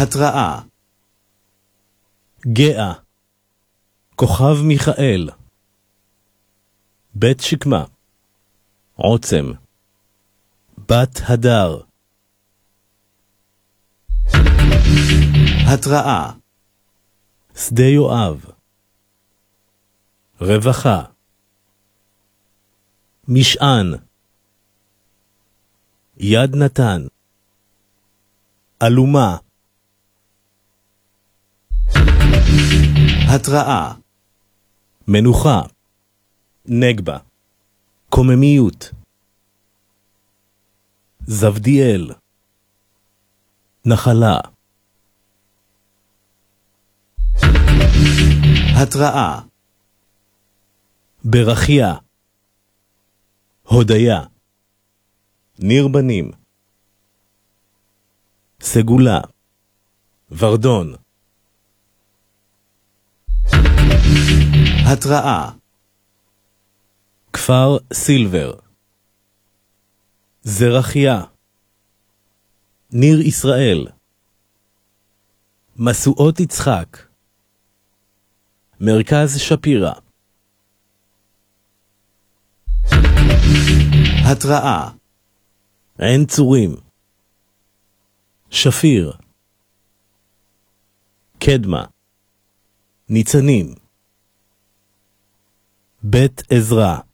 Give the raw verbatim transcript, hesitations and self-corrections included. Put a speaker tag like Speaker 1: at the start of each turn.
Speaker 1: התראה.
Speaker 2: גאה, כוכב מיכאל. בית שקמה, עוצם. בת הדר.
Speaker 1: התראה.
Speaker 2: שדה יואב. רווחה. משען. יד נתן. אלומה.
Speaker 1: התראה.
Speaker 2: מנוחה. נגבה. קוממיות. זבדיאל. נחלה.
Speaker 1: התראה.
Speaker 2: ברכיה. הודיה. ניר בנים. סגולה. ורדון.
Speaker 1: התראה.
Speaker 2: כפר סילבר. זרחיה. ניר ישראל. מסועות יצחק. מרכז שפירה.
Speaker 1: התראה.
Speaker 2: עין צורים. שפיר. קדמה. ניצנים. בית עזרא.